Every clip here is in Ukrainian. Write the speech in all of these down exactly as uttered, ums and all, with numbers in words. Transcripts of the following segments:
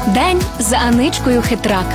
День з Аничкою Хитрак.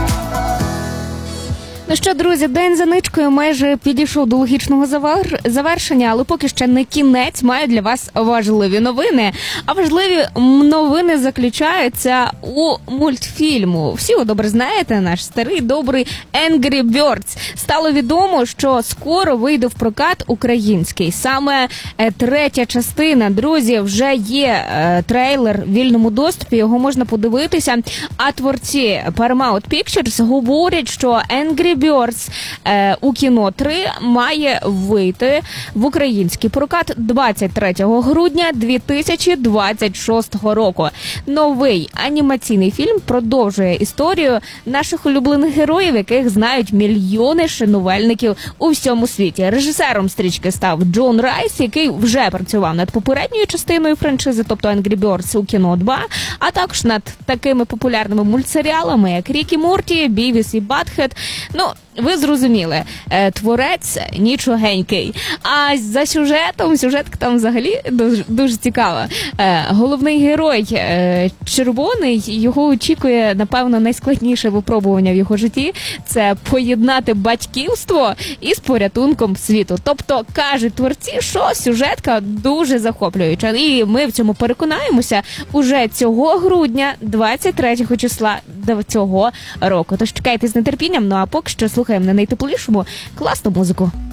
Ну що, друзі, день за ничкою майже підійшов до логічного завар... завершення, але поки ще не кінець, маю для вас важливі новини. А важливі новини заключаються у мультфільму. Всі ви добре знаєте, наш старий добрий Angry Birds. Стало відомо, що скоро вийде в прокат український. Саме е, третя частина, друзі, вже є е, трейлер в вільному доступі, його можна подивитися. А творці Paramount Pictures говорять, що Angry Birds е, у кіно три має вийти в український прокат двадцять третього грудня дві тисячі двадцять шостого року. Новий анімаційний фільм продовжує історію наших улюблених героїв, яких знають мільйони шанувальників у всьому світі. Режисером стрічки став Джон Райс, який вже працював над попередньою частиною франшизи, тобто Angry Birds у кіно два, а також над такими популярними мультсеріалами, як Рік і Морті, Бівіс і Батхед. Ну, ви зрозуміли, творець нічогенький. А за сюжетом, сюжетка там взагалі дуже, дуже цікава. Головний герой червоний, його очікує, напевно, найскладніше випробування в його житті. Це поєднати батьківство із порятунком світу. Тобто, кажуть творці, що сюжетка дуже захоплююча. І ми в цьому переконаємося уже цього грудня, двадцять третього числа цього року. Тож чекайте з нетерпінням, ну а поки що слухаємо на найтеплішому класну музику.